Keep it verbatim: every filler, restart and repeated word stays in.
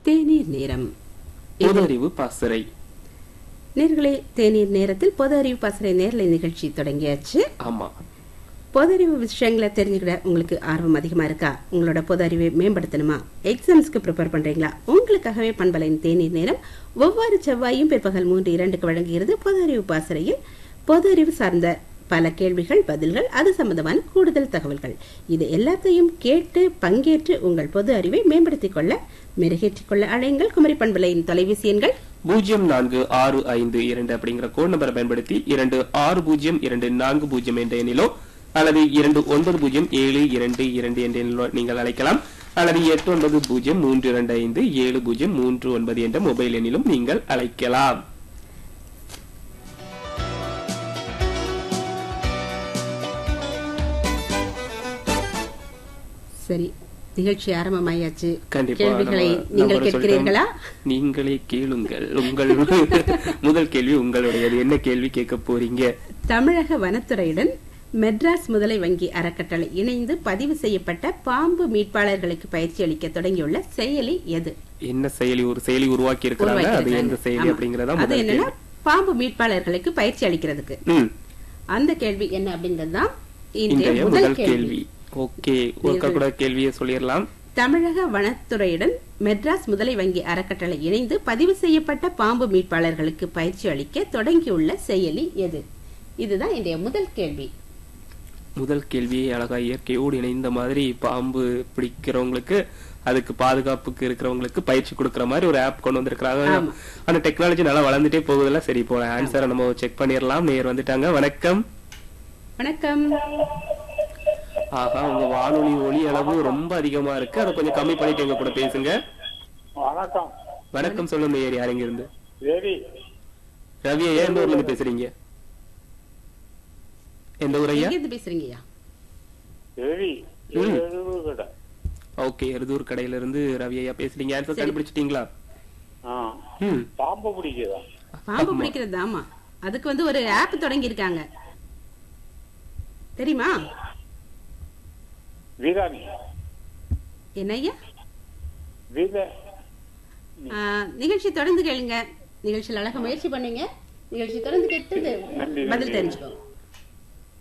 தேநீர் நேரம். பொது அறிவு பாசறை. நேர்களே, தேநீர் நேரத்தில் பொது அறிவு பாசறை நேரலை நிகழ்ச்சி தொடங்கியாச்சு. ஆமா, பொது அறிவு விஷயங்களை தெரிஞ்சுக்கிட உங்களுக்கு ஆர்வம் அதிகமா இருக்கா? உங்களோட பொது அறிவை மேம்படுத்தணுமா? எக்ஸாம்ஸ்க்கு ப்ரிப்பேர் பண்றீங்களா? உங்களுக்காகவே பண்பலையின் தேநீர் நேரம் ஒவ்வொரு செவ்வாயும் பிற்பகல் மூன்று இரண்டுக்கு வழங்குகிறது. பொது அறிவு பாசறையில் பொது அறிவு சார்ந்த பல கேள்விகள், பதில்கள், அது சம்பந்தமான கூடுதல் தகவல்கள், இது எல்லாத்தையும் கேட்டு பங்கேற்று உங்கள் பொது அறிவை மேம்படுத்திக் கொள்ள, மெருகேற்றிக் கொள்ள அழையுங்கள். குமரி பண்பலையின் தொலைபேசி எண்கள் பூஜ்ஜியம் நான்கு ஆறு ஐந்து இரண்டு அப்படிங்கிற கோட் நம்பரை பயன்படுத்தி இரண்டு ஆறு பூஜ்ஜியம் இரண்டு நான்கு பூஜ்ஜியம் என்ற எண்ணிலோ அல்லது இரண்டு ஒன்பது பூஜ்ஜியம் ஏழு இரண்டு இரண்டு என்ற எண்ணிலோ நீங்கள் அழைக்கலாம். அல்லது எட்டு ஒன்பது பூஜ்ஜியம் மூன்று இரண்டு ஐந்து ஏழு பூஜ்ஜியம் மூன்று ஒன்பது என்ற மொபைல் எண்ணிலும் நீங்கள் அழைக்கலாம். சரி, நிகழ்ச்சி ஆரம்பமாயாச்சு. கண்டிப்பா கேள்விகளை நீங்கள் கேட்கிறீர்களா? நீங்களே கேளுங்கள். உங்கள் முதல் கேள்வி உங்களுடையது. என்ன கேள்வி கேட்க போறீங்க? தமிழக வனத்துறையுடன் மெட்ராஸ் முதலை வங்கி அறக்கட்டளை இணைந்து பதிவு செய்யப்பட்ட பாம்பு மீட்பாளர்களுக்கு பயிற்சி அளிக்க தொடங்கியுள்ள செயலி எது? என்ன செயலி? ஒரு செயலி உருவாக்கி இருக்கிறாங்க. அது எந்த செயலி அப்படிங்கறத அது என்னன்னா, பாம்பு மீட்பாளர்களுக்கு பயிற்சி அளிக்கிறதுக்கு. அந்த கேள்வி என்ன அப்படிங்கறதுதான் இன்றைய முதல் கேள்வி. ஓகே, ஒருக்கா கூட கேள்வியை சொல்லிடலாம். தமிழக வனத்துறையுடன் மெட்ராஸ் முதலை வங்கி அறக்கட்டளை இணைந்து பதிவு செய்யப்பட்ட பாம்பு மீட்பாளர்களுக்கு பயிற்சி அளிக்க தொடங்கியுள்ள செயலி எது? இதுதான் இன்றைய முதல் கேள்வி. முதல் கேள்வியை அழகா இயற்கையோடு இணைந்த மாதிரி பாம்பு பிடிக்கிறவங்களுக்கு, அதுக்கு பாதுகாப்புக்கு இருக்கிறவங்களுக்கு பயிற்சி கொடுக்கற மாதிரி ஒரு ஆப் கொண்டு வந்திருக்காங்க. அந்த டெக்னாலஜி நல்லா வளர்ந்துட்டே போகுதுல. சரி, இப்போ ஆன்சரை நம்ம செக் பண்ணிடலாம். நேர் வந்துட்டாங்க. வணக்கம். வணக்கம். ஆஹா, உங்க வானொலி ஒலி அளவு ரொம்ப அதிகமா இருக்கு. அதை கொஞ்சம் கம்மி பண்ணிட்டு எங்க கூட பேசுங்க. வணக்கம். வணக்கம், சொல்லுங்க. ஏரி யாருங்க இருந்து? ரவி. ரவி, எந்த ஊர்ல இருந்து பேசுறீங்க? எந்த ஊர் ஐயா? பேசுறீங்க? ரவி. ஓகே, எருதூர் கடையில இருந்து ரவி ஐயா பேசுறீங்க. ஆன்சர் கண்டுபிடிச்சிட்டீங்களா? பாம்பு பிடிக்கிறதா? பாம்பு பிடிக்கிறது. ஆமா, அதுக்கு வந்து ஒரு ஆப் தொடங்கி இருக்காங்க, தெரியுமா? வீராணி. என்ன ஐயா? வீர நிகழ்ச்சி தொடர்ந்து கேளுங்க. நிகழ்ச்சியில் அழகா முயற்சி பண்ணீங்க. நிகழ்ச்சி தொடர்ந்து கேட்டு பதில் தெரிஞ்சுக்கோங்க.